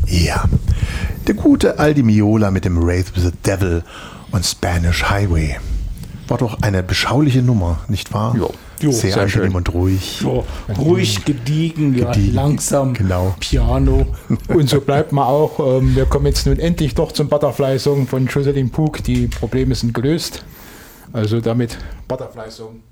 Ja, der gute Aldi Meola mit dem Wraith with the Devil und Spanish Highway. War doch eine beschauliche Nummer, nicht wahr? Jo, sehr angenehm schön. Und ruhig. Ja, ruhig, gediegen, langsam, genau. Piano. Und so bleibt man auch. Wir kommen jetzt nun endlich doch zum Butterfly-Song von Jocelyn Pook. Die Probleme sind gelöst. Also damit Butterfly-Song.